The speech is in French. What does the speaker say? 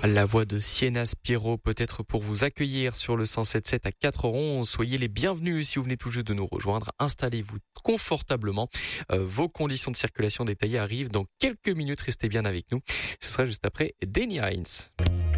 La voix de Sienna Spiro peut-être pour vous accueillir sur le 107.7 à 4h11. Soyez les bienvenus si vous venez tout juste de nous rejoindre. Installez-vous confortablement. Vos conditions de circulation détaillées arrivent dans quelques minutes. Restez bien avec nous. Ce sera juste après Danny Hines.